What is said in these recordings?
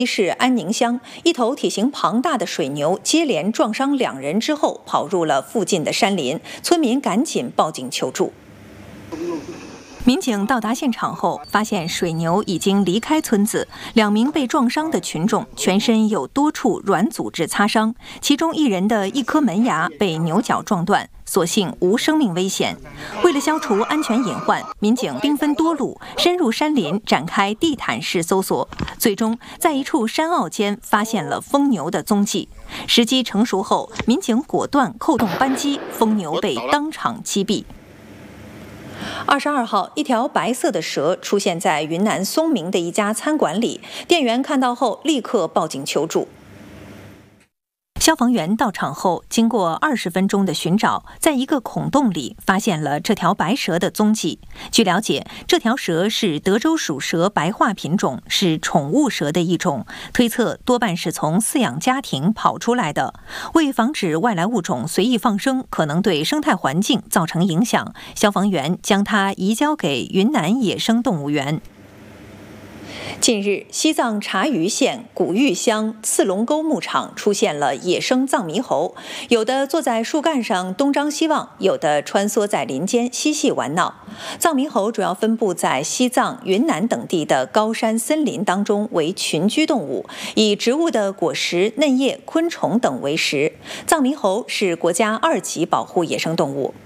市安宁乡，一头体型庞大的水牛接连撞伤2人之后，跑入了附近的山林，村民赶紧报警求助。民警到达现场后，发现水牛已经离开村子，2名被撞伤的群众全身有多处软组织擦伤，其中1人的1颗门牙被牛角撞断，所幸无生命危险。为了消除安全隐患，民警兵分多路，深入山林展开地毯式搜索，最终在一处山坳间发现了疯牛的踪迹。时机成熟后，民警果断扣动扳机，疯牛被当场击毙。22号，一条白色的蛇出现在云南嵩明的一家餐馆里，店员看到后立刻报警求助。消防员到场后，经过20分钟的寻找，在一个孔洞里发现了这条白蛇的踪迹。据了解，这条蛇是德州鼠蛇白化品种，是宠物蛇的一种，推测多半是从饲养家庭跑出来的。为防止外来物种随意放生，可能对生态环境造成影响，消防员将它移交给云南野生动物园。近日，西藏察隅县古玉乡次龙沟牧场出现了野生藏猕猴，有的坐在树干上东张西望，有的穿梭在林间嬉戏玩闹。藏猕猴主要分布在西藏、云南等地的高山森林当中，为群居动物，以植物的果实、嫩叶、昆虫等为食。藏猕猴是国家2级保护野生动物。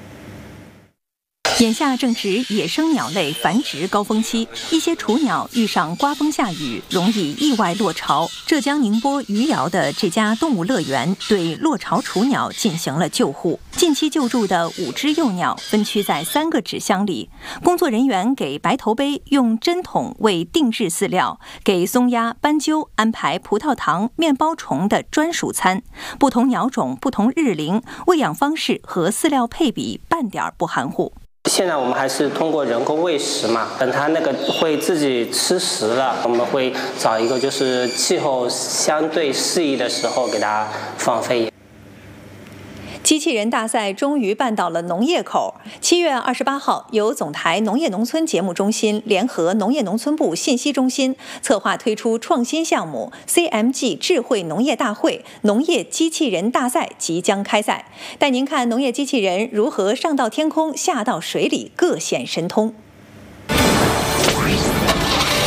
眼下正值野生鸟类繁殖高峰期，一些雏鸟遇上刮风下雨，容易意外落巢。浙江宁波余姚的这家动物乐园对落巢雏鸟进行了救护。近期救助的5只幼鸟分区在3个纸箱里，工作人员给白头鹎用针筒喂定制饲料，给松鸦、斑鸠安排葡萄糖、面包虫的专属餐。不同鸟种、不同日龄，喂养方式和饲料配比半点不含糊。 现在我们还是通过人工喂食嘛，等它那个会自己吃食了，我们会找一个就是气候相对适宜的时候给它放飞。 机器人大赛终于办到了农业口。7月28号，由总台农业农村节目中心联合农业农村部信息中心策划推出创新项目 CMG 智慧农业大会农业机器人大赛即将开赛，带您看农业机器人如何上到天空、下到水里，各显神通。